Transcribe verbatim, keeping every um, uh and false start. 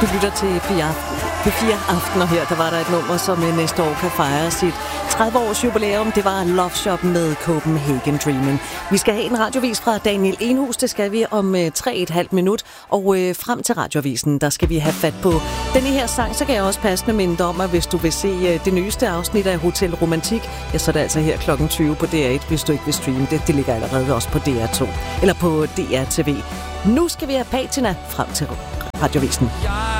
Du lytter til P fire Aftener her. Der var der et nummer, som næste år kan fejre sit tredive års jubilæum. Det var Love Shop med Copenhagen Dreaming. Vi skal have en radiovis fra Daniel Enhus. Det skal vi om øh, tre et halvt minut. Og øh, frem til radiovisen, der skal vi have fat på denne her sang. Så kan jeg også passende minde om, at hvis du vil se øh, det nyeste afsnit af Hotel Romantik, ja, så er det altså her klokken tyve på D R et, hvis du ikke vil streame det. Det ligger allerede også på D R to. Eller på D R T V. Nu skal vi have Patina frem til radiovisen.